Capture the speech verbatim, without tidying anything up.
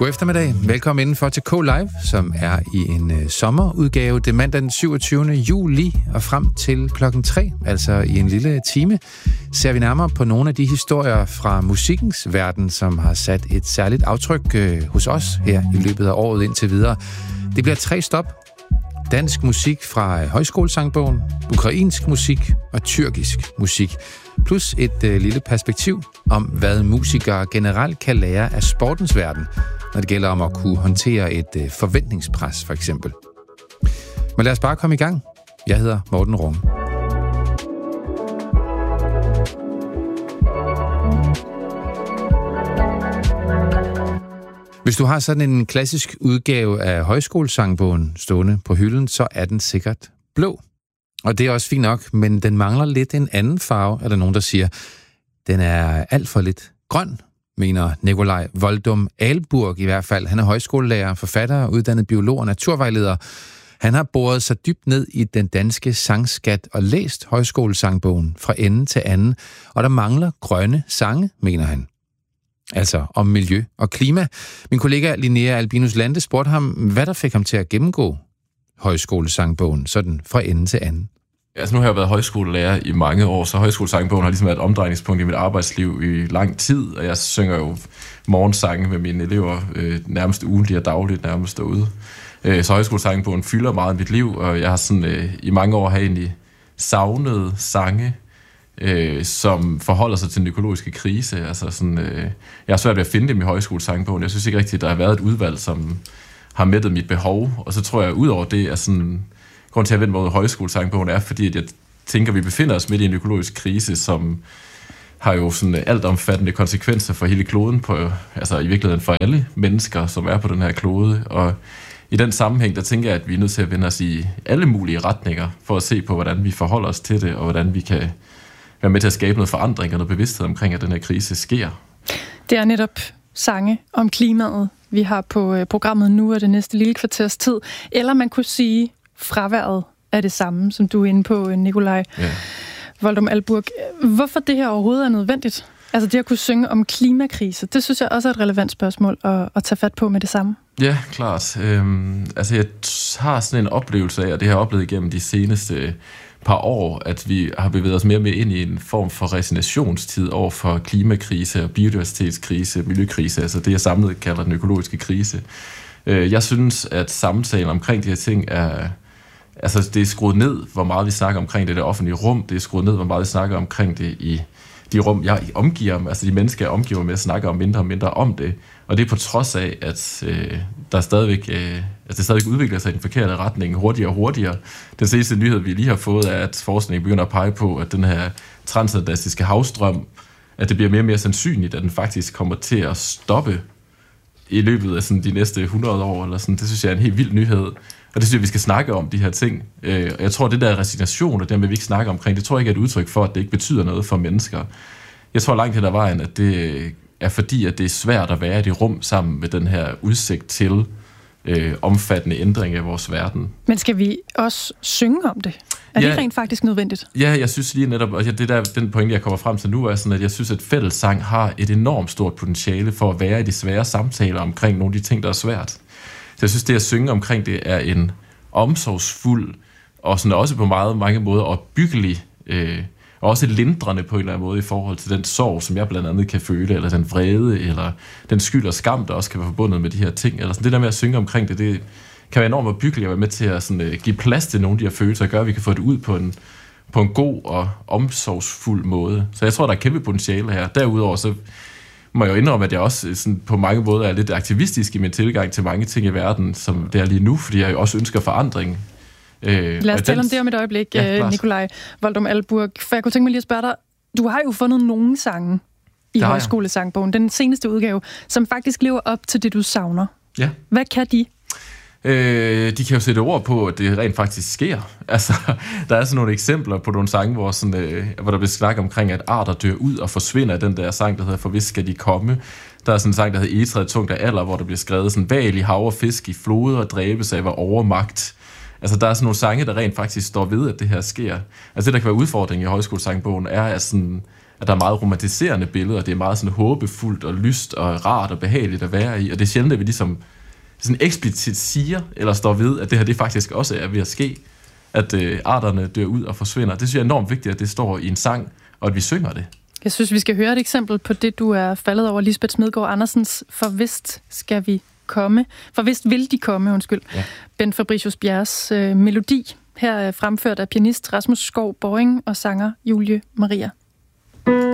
God eftermiddag. Velkommen indenfor til K-Live, som er i en øh, sommerudgave. Det er mandag den syvogtyvende juli og frem til klokken tre, altså i en lille time, ser vi nærmere på nogle af de historier fra musikkens verden, som har sat et særligt aftryk øh, hos os her i løbet af året indtil videre. Det bliver tre stop. Dansk musik fra Højskolesangbogen, ukrainsk musik og tyrkisk musik. Plus et øh, lille perspektiv om, hvad musikere generelt kan lære af sportens verden, når det gælder om at kunne håndtere et øh, forventningspres, for eksempel. Men lad os bare komme i gang. Jeg hedder Morten Runge. Hvis du har sådan en klassisk udgave af Højskolesangbogen stående på hylden, så er den sikkert blå. Og det er også fint nok, men den mangler lidt en anden farve, er der nogen, der siger. Den er alt for lidt grøn, mener Nikolaj Voldum Aalburg i hvert fald. Han er højskolelærer, forfatter, uddannet biolog og naturvejleder. Han har boret sig dybt ned i den danske sangskat og læst Højskolesangbogen fra ende til anden, og der mangler grønne sange, mener han. Altså om miljø og klima. Min kollega Linnea Albinus Lande spurgte ham, hvad der fik ham til at gennemgå Højskolesangbogen, sådan fra ende til anden. Altså nu har jeg været højskolelærer i mange år, så Højskolesangbogen har ligesom været et omdrejningspunkt i mit arbejdsliv i lang tid, og jeg synger jo morgensange med mine elever øh, nærmest ugentligt og dagligt nærmest derude. Øh, så Højskolesangbogen fylder meget i mit liv, og jeg har sådan øh, i mange år har egentlig savnet sange, øh, som forholder sig til den økologiske krise. Altså sådan, øh, jeg har svært ved at finde dem i Højskolesangbogen. Jeg synes ikke rigtigt, at der har været et udvalg, som har mættet mit behov, og så tror jeg, at udover det er sådan, grund til at vende mod Højskolesangbogen er, fordi at jeg tænker, at vi befinder os midt i en økologisk krise, som har jo sådan altomfattende konsekvenser for hele kloden, på, altså i virkeligheden for alle mennesker, som er på den her klode, og i den sammenhæng, der tænker jeg, at vi er nødt til at vende os i alle mulige retninger, for at se på, hvordan vi forholder os til det, og hvordan vi kan være med til at skabe noget forandring og noget bevidsthed omkring, at den her krise sker. Det er netop sange om klimaet, vi har på programmet nu og det næste lille kvarters tid. Eller man kunne sige, fraværet er det samme, som du er inde på, Nikolaj ja. Voldum Aalburg. Hvorfor det her overhovedet er nødvendigt? Altså det at kunne synge om klimakrise, det synes jeg også er et relevant spørgsmål at, at tage fat på med det samme. Ja, klart. Øhm, altså jeg har sådan en oplevelse af, og det har jeg oplevet igennem de seneste par år, at vi har bevæget os mere og mere ind i en form for resignationstid over for klimakrise og biodiversitetskrise, miljøkrise, altså det jeg samlet kalder den økologiske krise. Jeg synes, at samtalen omkring de her ting er, altså det er skruet ned, hvor meget vi snakker omkring det i det offentlige rum, det er skruet ned, hvor meget vi snakker omkring det i de rum, jeg omgiver mig, altså de mennesker, jeg omgiver med, snakker om mindre og mindre om det, og det er på trods af, at øh, der stadigvæk, øh, altså det stadigvæk udvikler sig i den forkerte retning hurtigere og hurtigere. Den seneste nyhed, vi lige har fået, er, at forskningen begynder at pege på, at den her transatlantiske havstrøm, at det bliver mere og mere sandsynligt, at den faktisk kommer til at stoppe i løbet af sådan de næste hundrede år, eller sådan. Det synes jeg er en helt vild nyhed. Og det synes jeg, vi skal snakke om, de her ting. Og jeg tror, det der resignation, og det med, vi ikke snakker omkring, det tror jeg ikke er et udtryk for, at det ikke betyder noget for mennesker. Jeg tror langt hen ad vejen, at det er fordi, at det er svært at være i det rum sammen med den her udsigt til øh, omfattende ændring af vores verden. Men skal vi også synge om det? Er ja, det rent faktisk nødvendigt? Ja, jeg synes lige netop, og det der, den pointe, jeg kommer frem til nu, er sådan, at jeg synes, at fællessang har et enormt stort potentiale for at være i de svære samtaler omkring nogle af de ting, der er svært. Så jeg synes, det at synge omkring det er en omsorgsfuld, og sådan også på meget mange måder opbyggelig, øh, og også lindrende på en eller anden måde i forhold til den sorg, som jeg blandt andet kan føle, eller den vrede, eller den skyld og skam, der også kan være forbundet med de her ting. Eller sådan. Det der med at synge omkring det, det kan være enormt opbyggeligt at være med til at sådan, uh, give plads til nogle af de her følelser, og gøre, at vi kan få det ud på en, på en god og omsorgsfuld måde. Så jeg tror, der er kæmpe potentiale her. Derudover så må jeg jo indrømme, at jeg også sådan, på mange måder er lidt aktivistisk i min tilgang til mange ting i verden, som det er lige nu, fordi jeg jo også ønsker forandring. Øh, Lad os tale den... om det om et øjeblik, ja, Nikolaj Voldum Aalburg. For jeg kunne tænke mig lige at spørge dig, du har jo fundet nogle sange i Højskolesangbogen, den seneste udgave, som faktisk lever op til det, du savner. Ja. Hvad kan de? Øh, de kan jo sætte ord på, at det rent faktisk sker. Altså, der er sådan nogle eksempler på nogle sange, hvor, sådan, øh, hvor der bliver snakket omkring, at arter dør ud og forsvinder. Den der sang, der hedder For hvis skal de komme. Der er sådan en sang, der hedder Egetræet tungt af alder, hvor der bliver skrevet sådan, val i hav og fisk i floder og dræbes af var overmagt. Altså, der er sådan nogle sange, der rent faktisk står ved, at det her sker. Altså, det, der kan være udfordringen i Højskolesangbogen, er, at sådan, at der er meget romantiserende billeder, det er meget sådan håbefuldt og lyst og rart og behageligt at være i, og det er sjældent, at vi ligesom sådan eksplicit siger, eller står ved, at det her det faktisk også er ved at ske, at øh, arterne dør ud og forsvinder. Det synes jeg er enormt vigtigt, at det står i en sang, og at vi synger det. Jeg synes, vi skal høre et eksempel på det, du er faldet over, Lisbeth Smedgaard Andersens For vist skal vi komme. For vist vil de komme, undskyld. Ja. Bent Fabricius Bjerres øh, melodi, her fremført af pianist Rasmus Skov Boring og sanger Julie Maria.